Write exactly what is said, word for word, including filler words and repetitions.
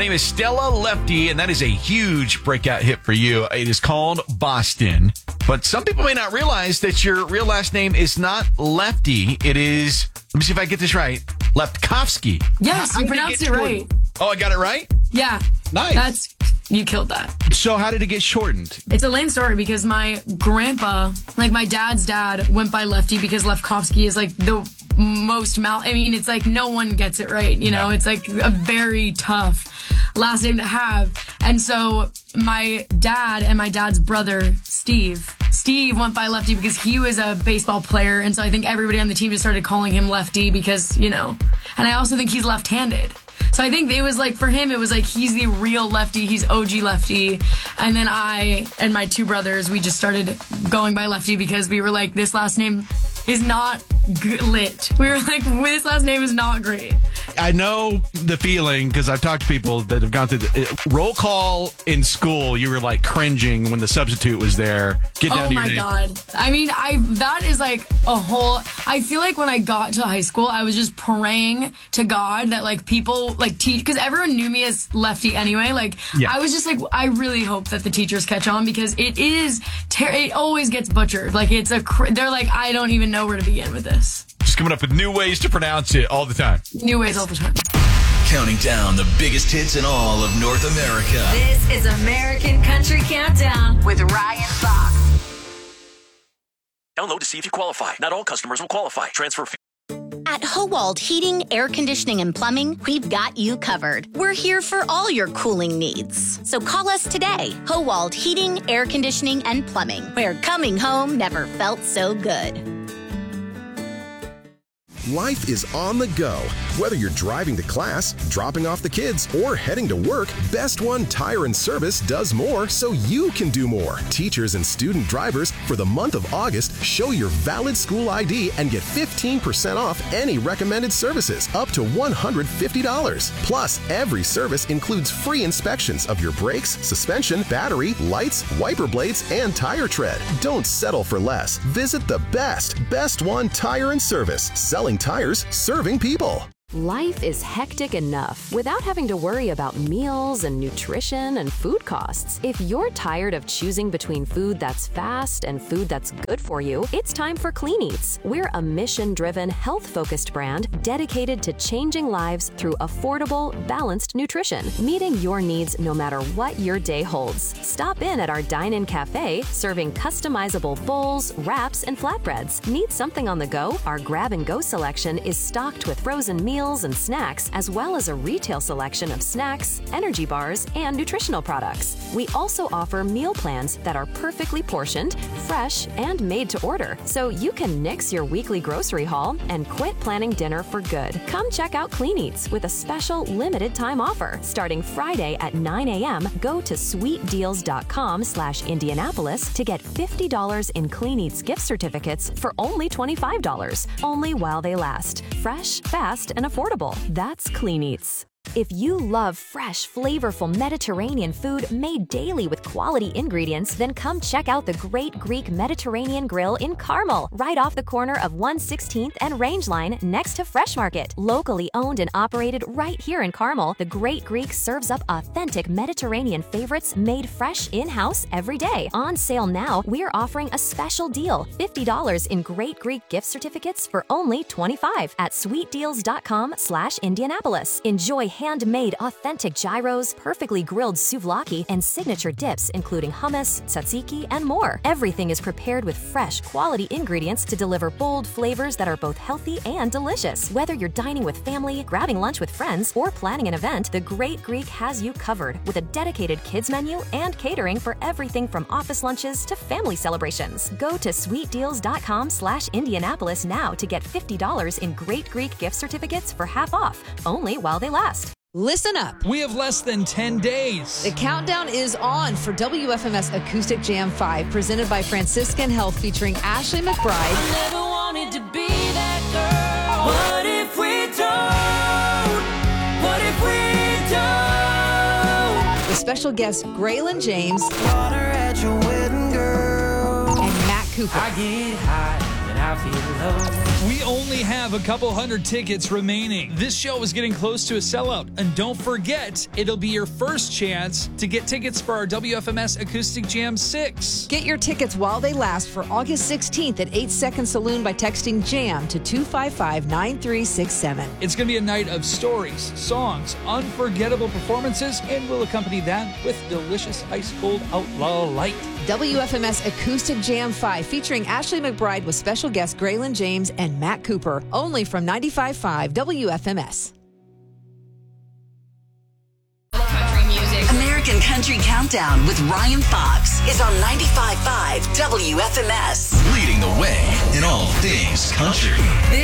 name is Stella Lefty, and that is a huge breakout hit for you. It is called Boston. But some people may not realize that your real last name is not Lefty. It is, let me see if I get this right, Lepkowski. Yes, How you did pronounced get it shortened? right. Oh, I got it right? Yeah. Nice. That's, you killed that. So how did it get shortened? It's a lame story because my grandpa, like my dad's dad, went by Lefty because Lefkowski is like the most mal. I mean, it's like no one gets it right. You know, No. it's like a very tough last name to have. And so my dad and my dad's brother, Steve, Steve went by Lefty because he was a baseball player. And so I think everybody on the team just started calling him Lefty because, you know, and I also think he's left-handed. So I think it was like, for him, it was like, he's the real Lefty. He's O G Lefty. And then I and my two brothers, we just started going by Lefty because we were like, this last name is not g- lit. We were like, this last name is not great. I know the feeling because I've talked to people that have gone through the uh, roll call in school. You were like cringing when the substitute was there. Get down Oh to your my name. God. I mean, I that is like a whole, I feel like when I got to high school, I was just praying to God that like people like teach, because everyone knew me as Lefty anyway. Like Yeah. I was just like, I really hope that the teachers catch on because it is, ter- it always gets butchered. Like it's a, cr- they're like, I don't even know where to begin with this. Just coming up with new ways to pronounce it all the time. New ways all the time. Counting down the biggest hits in all of North America. This is American Country Countdown with Ryan Fox. Download to see if you qualify. Not all customers will qualify. Transfer fee. At Howald Heating, Air Conditioning, and Plumbing, we've got you covered. We're here for all your cooling needs. So call us today. Howald Heating, Air Conditioning, and Plumbing, where coming home never felt so good. Life is on the go. Whether you're driving to class, dropping off the kids, or heading to work, Best One Tire and Service does more so you can do more. Teachers and student drivers, for the month of August, show your valid school I D and get fifteen percent off any recommended services, up to one hundred fifty dollars. Plus, every service includes free inspections of your brakes, suspension, battery, lights, wiper blades, and tire tread. Don't settle for less. Visit the best Best One Tire and Service, selling tires, serving people. Life is hectic enough without having to worry about meals and nutrition and food costs. If you're tired of choosing between food that's fast and food that's good for you, it's time for Clean Eats. We're a mission-driven, health-focused brand dedicated to changing lives through affordable, balanced nutrition, meeting your needs no matter what your day holds. Stop in at our dine-in cafe, serving customizable bowls, wraps, and flatbreads. Need something on the go? Our grab-and-go selection is stocked with frozen meals and snacks, as well as a retail selection of snacks, energy bars, and nutritional products. We also offer meal plans that are perfectly portioned, fresh, and made to order, so you can nix your weekly grocery haul and quit planning dinner for good. Come check out Clean Eats with a special limited time offer. Starting Friday at nine a.m., go to sweetdeals.com slash Indianapolis to get fifty dollars in Clean Eats gift certificates for only twenty-five dollars, only while they last. Fresh, fast, and affordable. That's Clean Eats. If you love fresh, flavorful Mediterranean food made daily with quality ingredients, then come check out the Great Greek Mediterranean Grill in Carmel, right off the corner of one sixteenth and Rangeline next to Fresh Market. Locally owned and operated right here in Carmel, the Great Greek serves up authentic Mediterranean favorites made fresh in-house every day. On sale now, we're offering a special deal, fifty dollars in Great Greek gift certificates for only twenty-five dollars at sweetdeals.com slash Indianapolis. Enjoy handmade authentic gyros, perfectly grilled souvlaki, and signature dips including hummus, tzatziki, and more. Everything is prepared with fresh, quality ingredients to deliver bold flavors that are both healthy and delicious. Whether you're dining with family, grabbing lunch with friends, or planning an event, the Great Greek has you covered with a dedicated kids menu and catering for everything from office lunches to family celebrations. Go to sweetdeals.com slash Indianapolis now to get fifty dollars in Great Greek gift certificates for half off, only while they last. Listen up. We have less than ten days. The countdown is on for W F M S Acoustic Jam five, presented by Franciscan Health, featuring Ashley McBride. I never wanted to be that girl. What if we don't? What if we don't? With special guests Graylin James Water at your wedding, girl. and Matt Cooper. I get high and I feel low. We only have a couple hundred tickets remaining. This show is getting close to a sellout. And don't forget, it'll be your first chance to get tickets for our W F M S Acoustic Jam six. Get your tickets while they last for August sixteenth at eight Second Saloon by texting JAM to two five five, nine three six seven. It's going to be a night of stories, songs, unforgettable performances, and we'll accompany that with delicious ice-cold Outlaw Light. W F M S Acoustic Jam five featuring Ashley McBride with special guests Graylin James and Matt Cooper. Only from ninety-five point five W F M S. American Country Countdown with Ryan Fox is on ninety-five point five W F M S. Leading the way in all things country. This